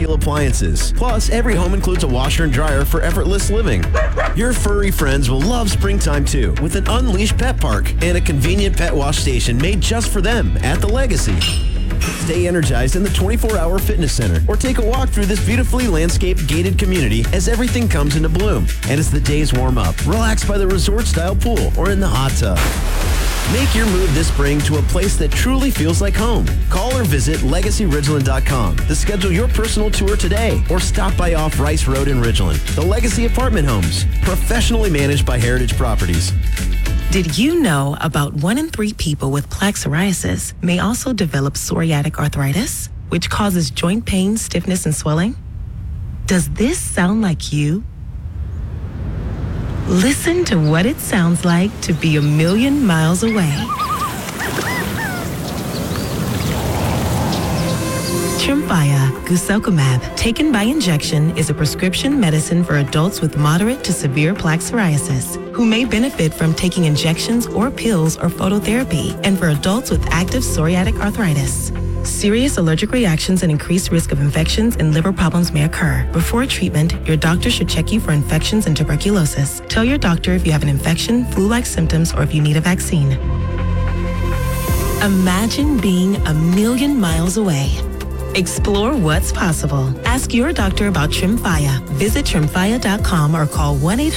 steel appliances. Plus, every home includes a washer and dryer for effortless living. Your furry friends will love springtime too, with an unleashed pet park and a convenient pet wash station made just for them at the Legacy. Stay energized in the 24-hour fitness center or take a walk through this beautifully landscaped gated community as everything comes into bloom. And as the days warm up, relax by the resort-style pool or in the hot tub. Make your move this spring to a place that truly feels like home. Call or visit LegacyRidgeland.com to schedule your personal tour today or stop by off Rice Road in Ridgeland. The Legacy Apartment Homes, professionally managed by Heritage Properties. Did you know about 1 in 3 people with plaque psoriasis may also develop psoriatic arthritis, which causes joint pain, stiffness, and swelling? Does this sound like you? Listen to what it sounds like to be a million miles away. Tremfya guselkumab, taken by injection, is a prescription medicine for adults with moderate to severe plaque psoriasis who may benefit from taking injections or pills or phototherapy, and for adults with active psoriatic arthritis. Serious allergic reactions and increased risk of infections and liver problems may occur. Before treatment, your doctor should check you for infections and tuberculosis. Tell your doctor if you have an infection, flu-like symptoms, or if you need a vaccine. Imagine being a million miles away. Explore what's possible. Ask your doctor about Tremfya. Visit Tremfya.com or call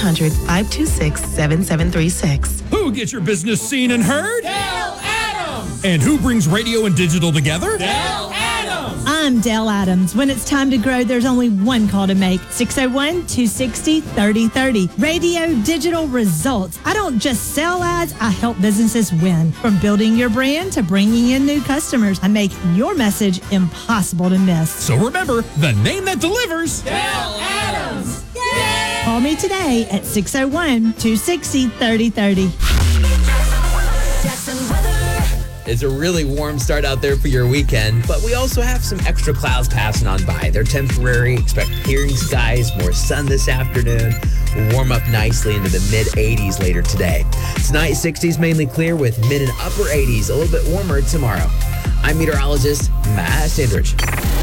1-800-526-7736. Who gets your business seen and heard? Dale Adams! And who brings radio and digital together? Dale Adams! I'm Dale Adams. When it's time to grow, there's only one call to make. 601-260-3030. Radio digital results. I don't just sell ads, I help businesses win. From building your brand to bringing in new customers, I make your message impossible to miss. So remember, the name that delivers. Dale Adams! Yay! Call me today at 601-260-3030. It's a really warm start out there for your weekend, but we also have some extra clouds passing on by. They're temporary. Expect clearing skies, more sun this afternoon. We'll warm up nicely into the mid-80s later today. Tonight, 60s mainly clear with mid and upper 80s, a little bit warmer tomorrow. I'm meteorologist Matt Sandridge.